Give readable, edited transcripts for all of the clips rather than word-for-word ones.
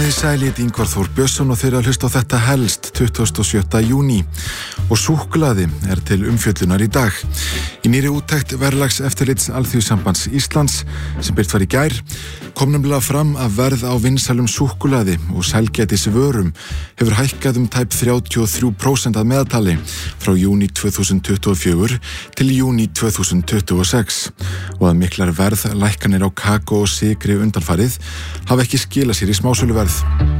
Komiði sæl, ég Ingvar Þór Björnsson og þeir að hlusta á þetta helst 27. júní og súkkulaði til umfjöllunar í dag. Í nýrri úttekt verðlagseftirlits Alþýðusambands Íslands sem birt var í gær kom nefnilega fram að verð á vinsælum súkkulaði og sælgætis vörum hefur hækkað tæp 33% að meðaltali frá júní 2024 til júní 2026 og að miklar verðlækkanir á kakó og sykri undanfarið hafa ekki skilað sér í smásöluverð.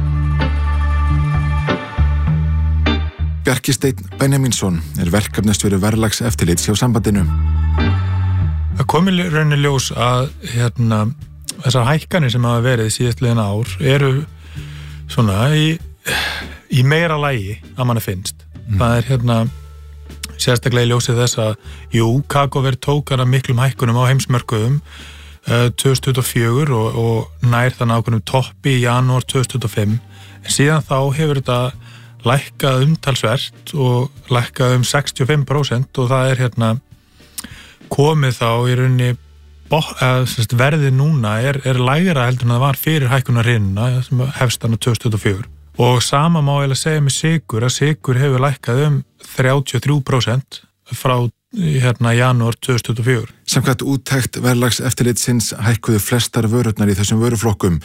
Bjarki Steinn Benjamínsson verkefnastjóri verðlagseftirlits hjá sambandinu. Það komi rauninni ljós að þessar hækkanir sem hafa verið síðastliðin ár eru svona í meira lagi að manni finnst. Það sérstaklega í ljósið þess að kakóverð tók hana miklum hækkunum á heimsmörkuðum 2024 og nær þann ákveðnum toppi í janúar 2025. En síðan þá hefur þetta lækkað umtalsvert og lækkað 65% og það komið þá í rauninni verðið núna lægra heldur en það var fyrir hækkunarrinnuna sem hefst hann 2024. Og sama má eiginlega segja með sykur að sykur hefur lækkað 33% frá janúar 2024. Samkvæmt úttekt verðlagseftirlitsins hækkuðu flestar vörurnar í þessum vöruflokkum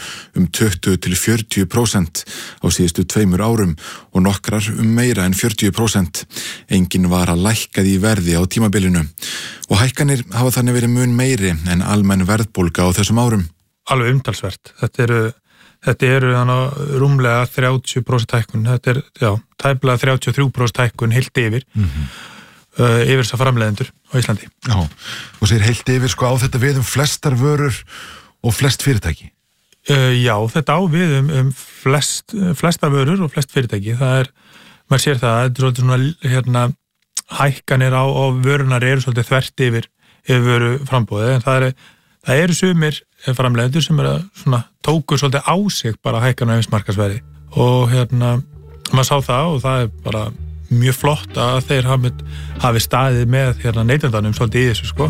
20-40% á síðustu 2 árum og nokkrar meira en 40%. Enginn var að lækkað í verði á tímabilinu og hækkanir hafa þannig verið mun meiri en almenn verðbólga á þessum árum. Alveg umtalsvert. Þetta eru rúmlega 30% hækkun. Þetta tæplega 33% hækkun heilt yfir. Yfir þessar framleiðendur á Íslandi. Já, og segir heilt yfir á þetta við flestar vörur og flest fyrirtæki? Já, þetta á við flestar vörur og flest fyrirtæki. Maður sér það, þetta er svolítið svona hækkanir á vörunar eru svolítið þvert yfir vöru frambúðið, en það eru sumir framleiðendur sem svona tóku svolítið á sig bara hækkan á heimsmarkaðsverði og maður sá það og það bara mjög flott að þeir hafi staðið með neytendanum svolítið í þessu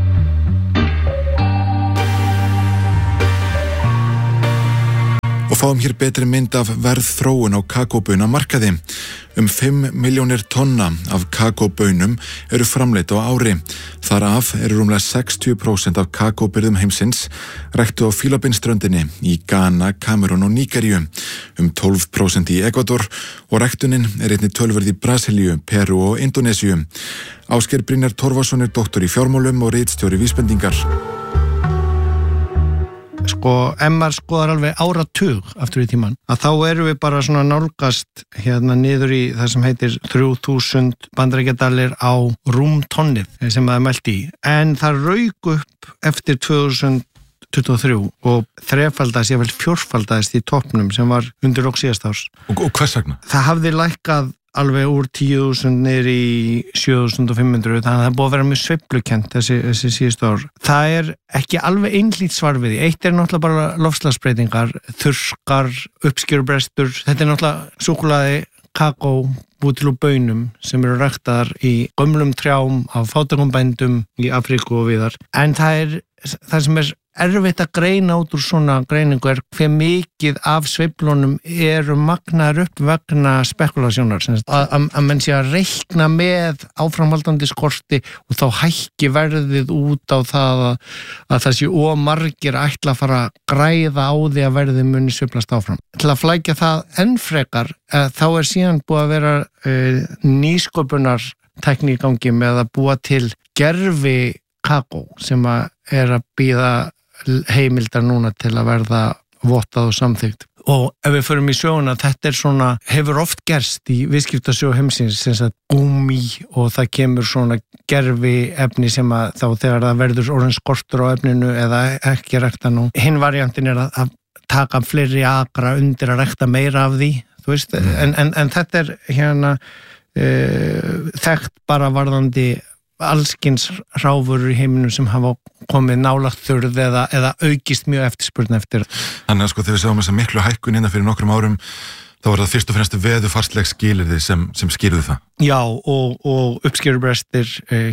Og fáum hér betri mynd af verðþróun á kakóbauna markaði. 5 milljónir tonna af kakóbaunum eru framleidd á ári. Þar af eru rúmlega 60% af kakóbirgðum heimsins ræktuð á Fílabeinsströndinni í Ghana, Kamerún og Nígeríu, 12% í Ekvador og ræktunin einnig tölverð í Brasilíu, Perú og Indónesíu. Ásgeir Brynjar Torfason doktor í fjármálum og ritstjóri Vísbendingar. Ef maður skoðar alveg áratug aftur í tíman, að þá erum við bara svona nálgast niður í það sem heitir 3000 bandaríkjadalir á rúmtonnið sem það mælt í. En það rauk upp eftir 2023 og þrefaldaðist, jável fjórfaldaðist í toppnum sem var undir lok síðasta árs. Og hvers vegna? Það hafði lækkað alveg úr 10.000 niður í 7.500, þannig að það er búið að vera mjög sveiflukent þessi síðustu ár. Það er ekki alveg einhlít svar við því. Eitt er náttúrulega bara loftslagsbreytingar, þurrkar, uppskjörubrestur. Þetta er náttúrulega súkkulaði, kakó, búið til úr baunum sem eru ræktaðar í gömlum trjám af fátækum bændum í Afríku og víðar. En það sem er erfitt að greina út úr svona greiningu hve mikið af sveiflunum eru magnaðar upp vegna spekulasjónar. Að menn sé að reikna með áframhaldandi skorti og þá hækki verðið út á það að það sé margir ætla að fara að græða á því að verðið muni sveiflast áfram. Til að flækja það enn frekar, þá síðan búið að vera nýsköpunar tækni í gangi með að búa til gervi kakó sem að bíða heimildar núna til að verða vottað og samþykkt. Og ef við förum í söguna, þetta svona, hefur oft gerst í viðskiptasögu heimsins, sem sagt gúmmí og það kemur svona gervi efni sem að þá þegar það verður orðinn skortur á efninu eða ekki rækta nú. Hinn variantin að taka fleiri akra undir að rækta meira af því, þú veist, en þetta þekkt bara varðandi allskins ráfurur í heiminum sem hafa komið nálægt þurrð eða aukist mjög eftirspurn eftir. Þannig að þegar við sáum þessa miklu hækkun fyrir nokkrum árum þá var það fyrst og fremst veðurfarsleg skilyrði sem skýrðu það. Já, og uppskerubrestir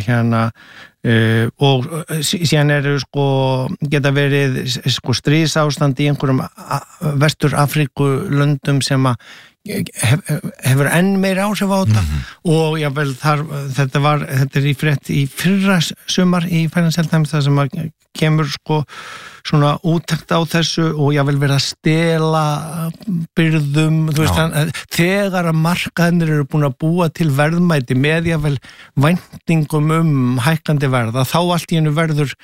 og síðan geta verið stríðsástand í einhverjum Vestur Afríku löndum sem að hefur enn meira áhrif á þetta og jável þetta í frétt í fyrra sumar í Financial Times það sem að kemur svona úttekt á þessu og jável verið að stela byrðum, þú veist, þegar að markaðnir eru búin að búa til verðmæti með jável væntingum hækkandi verða, þá allt í einu verður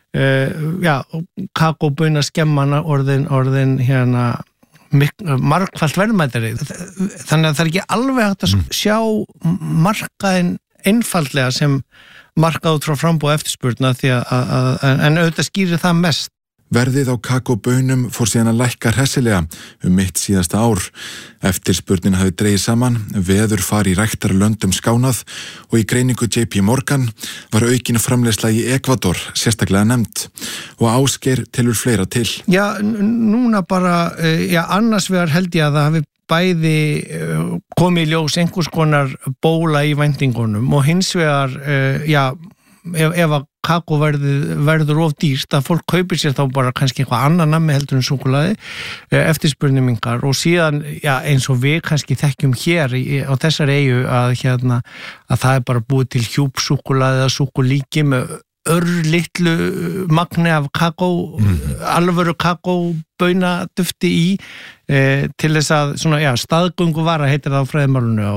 kakóbauna skemmana orðin margfalt verðmætari. Þannig að það ekki alveg hægt að sjá markaðin einfaldlega sem markað út frá framboð eftirspurna en auðvitað skýrir það mest. Verðið á kakóbaunum fór síðan að lækka hressilega mitt síðasta ár. Eftirspurnin hafi dregið saman, veður fari í ræktarlöndum skánað og í greiningu JP Morgan var aukin framleiðsla í Ekvador sérstaklega nefnt og Ásgeir telur fleira til. Já, núna bara, annars vegar held ég að það hafi bæði komið í ljós einhvers konar bóla í væntingunum og hins vegar, ef að kakó verður of dýrt að fólk kaupir sér þá bara kannski eitthvað annan nammi heldur en súkkulaði eftirspurnin minnkar og síðan eins og við kannski þekkjum hér á þessari eyju að það bara búið til hjúpsúkkulaði eða súkkulíki með örlitlu magni af kakó alvöru kakóbauna dufti í til þess að staðgöngu vara heitir það á fræðimálinu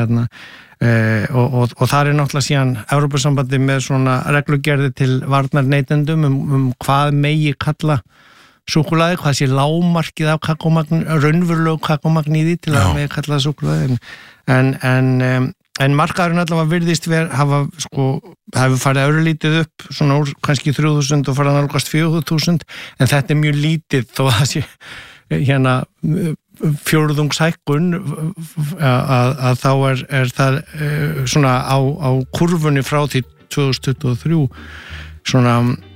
og það náttúrulega síðan Evrópusambandi með svona reglugerði til varnar neytendum hvað megi kalla súkkulaði, hvað sé lágmarkið af kakómagn, raunverulegu kakómagn í því til að megi kalla súkkulaði en markaðurinn allavega virðist hefur farið örlítið upp svona úr kannski 3.000 og farið nálgast 4.000 en þetta mjög lítið þó að sé fjórðungshækkun að þá það svona á kurfunni frá því 2023 svona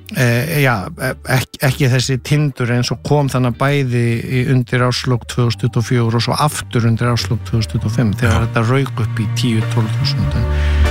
ekki þessi tindur eins og kom þannig bæði undir árslok 2024 og svo aftur undir árslok 2025 þegar þetta rauk upp í 10-12.000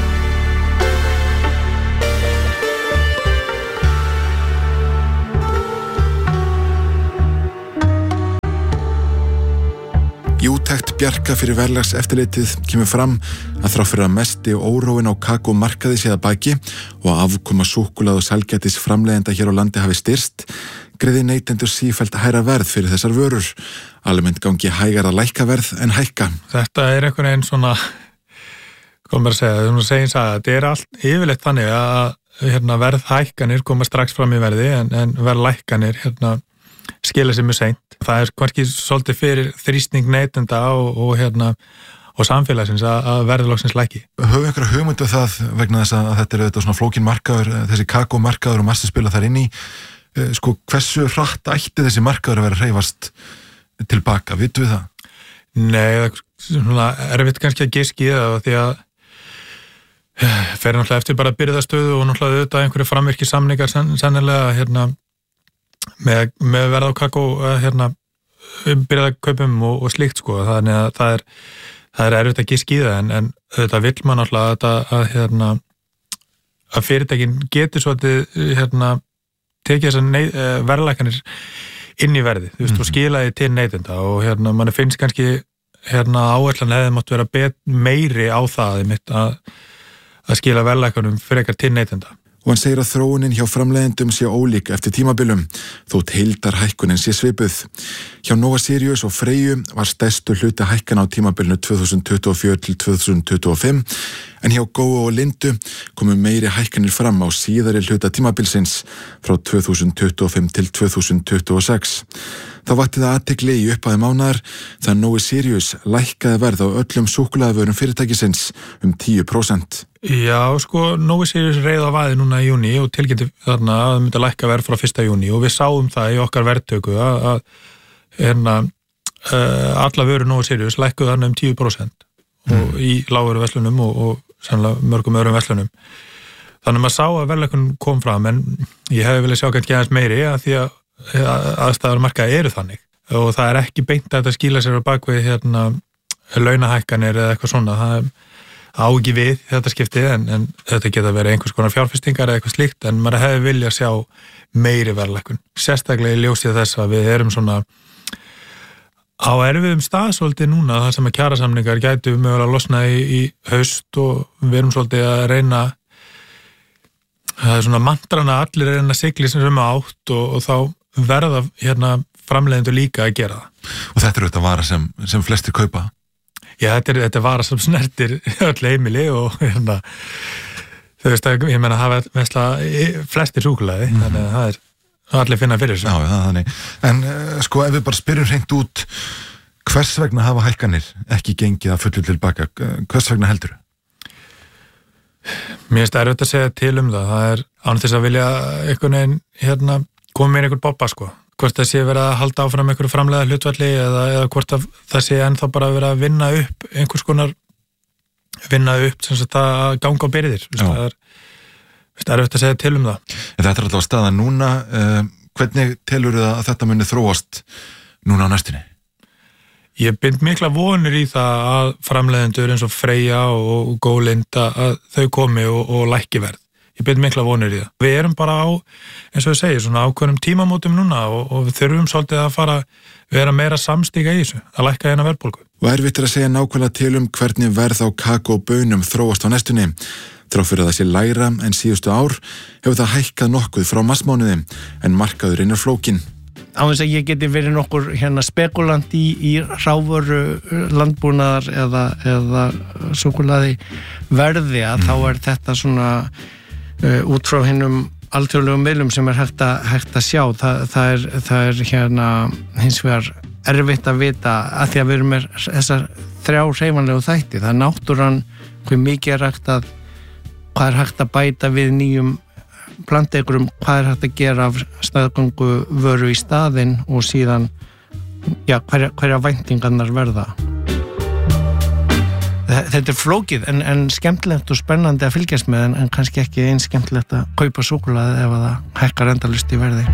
Í úttekt Bjarka fyrir verðlagseftirlitið kemur fram að þrátt fyrir að mesti óróin á kakómarkaði sé að baki og afkoma súkkulaði og sælgætis framleiðenda hér á landi hafi styrst, greiði neytendur sífellt hærra verð fyrir þessar vörur. Almennt gangi hægar að lækka verð en hækka. Þetta einhvern veginn svona, hvað maður að segja, þetta allt yfirleitt þannig að verðhækkanir koma strax fram í verði en verðlækkanir skila sér mjög seint. Það kannski svolítið fyrir þrýsting neytenda og samfélagsins að verðloksins lækki. Höfum einhverja hugmyndu það vegna þess að þetta auðvitað svona flókin markaður, þessi kakómarkaður og massi spila þar inn í. Hversu hratt ætti þessi markaður að vera hreyfast tilbaka, vitum við það? Nei, það er erfitt kannski að giska í það því að fer náttúrulega eftir bara birgðastöðu og náttúrulega auðvitað einhverju framvirki samningar sennilega með verð á kakó birgðakaupum og slíkt þannig að það er erfitt að giska í það en auðvitað vill maður náttúrulega að fyrirtækin getur svolítið tekið þessar verðlækkanir inn í verði og skilaði til neytenda og manni finnst kannski áætlan hefði mátt vera meiri á það að skila verðlækkanum frekar til neytenda. Og hann segir að þróunin hjá framleiðendum sé ólík eftir tímabilum, þótt heildarhækkunin sé svipuð. Hjá Nova Sirius og Freyju var stærstu hluti hækkan á tímabilinu 2024 til 2025, en hjá Góa og Lindu komu meiri hækkanir fram á síðari hluta tímabilsins frá 2025 til 2026. Þá vakti það athygli í upphafi mánaðar þegar Nova Sirius lækkaði verð á öllum súkkulaðivörum fyrirtækisins 10%. Já, Nova Sirius reið á vaði núna í júní og tilkynnti þarna að það myndi að lækka verð frá 1. júní og við sáum það í okkar verðtöku að alla vörur Nova Sirius lækkuðu þarna 10% og í lágveru verslunum og sannlega mörgum öðrum verslunum. Þannig að maður sá að verðlækkun kom fram en ég hefði viljað sjá kannski aðeins meiri að því að aðstæður markaði eru þannig. og það ekki beint að þetta skýla sér á bakvið launahækkanir eða eitthvað svona, það á ekki við þetta skiptið en þetta geta verið einhvers konar fjárfestingar eða eitthvað slíkt, en maður hefði vilja sjá meiri verðlækkun, sérstaklega í ljósið þess að við erum svona á erfiðum stað svolítið núna, þar sem að kjarasamningar gætu mögulega losna í haust og við erum svolítið að reyna, það svona mantrana allir að reyna sigli sem átt og þá verða framleiðendur líka að gera það. Og þetta er auðvitað vara sem flestir kaupa? Já, þetta er vara sem snertir öll heimili og þú veist að ég meina hafa flestir súkkulaði, þannig að það er allir finna fyrir þessu. Já, þannig. En sko, ef við bara spyrjum hreint út, hvers vegna hafa hækkanir ekki gengið að fullu tilbaka? Hvers vegna heldur? Mér finnst erfitt að segja til það er án þess að vilja einhvern veginn koma með einhver bobba, sko. Hvort það sé verið að halda áfram einhverju framleiða hlutvalli eða hvort það sé ennþá bara verið að vinna upp einhvers konar sem sagt að ganga á byrðir. Það er erfitt að segja til það. Þetta er alltaf staðan núna. Hvernig telur þið að þetta muni þróast núna á næstunni? Ég bind mikla vonir í það að framleiðendur eins og Freyja og Gólinda að þau komi og lækki verð. Ég bind mikla vonir í það. Við erum bara á, eins og ég segi, svona ákveðnum tímamótum núna og við þurfum svolítið að fara vera meira samstíga í þessu, að lækka verðbólgu. Og erfitt að segja nákvæmlega til hvernig verð á kakó og baunum þróast á næstunni. Þrátt fyrir að það sé lægra en síðustu ár hefur það hækkað nokkuð frá marsmánuði en markaðurinn er flókin. Á þess að ég geti verið nokkur spekulant í hrávöru landbúnaðar eða súkkulaði verði að þá er þetta svona út frá hinnum alþjóðlegum miðlum sem er hægt að sjá. Það er hins vegar erfitt að vita að því að við erum með þessar 3 hreyfanlegu þætti. Það er náttúran, hve mikið er hvað er hægt að bæta við nýjum planteikurum, hvað er hægt að gera af staðgöngu vöru í staðinn og síðan hverja væntingarnar verða. Þetta er flókið en skemmtilegt og spennandi að fylgjast með en kannski ekki eins skemmtilegt að kaupa súkkulaði ef það hækkar endalaust í verði.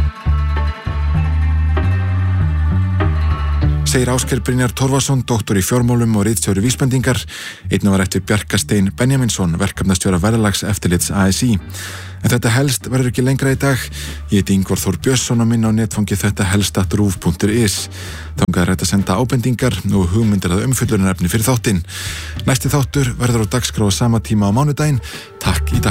Segir Ásgeir Brynjar Torfason, doktor í fjármálum og ritstjóri vísbendingar. Einnig var eftir Bjarka Stein Benjaminsson, verkefnastjóra verðlagseftirlits ASÍ. En þetta helst verður ekki lengra í dag. Ég heiti Ingvar Þór Björnsson og minn á netfangi þetta helst@ruv.is. Þangað er hægt að senda ábendingar og hugmyndir að umfjöllunarefni fyrir þáttinn. Næsti þáttur verður á dagskrá á sama tíma á mánudaginn. Takk í dag.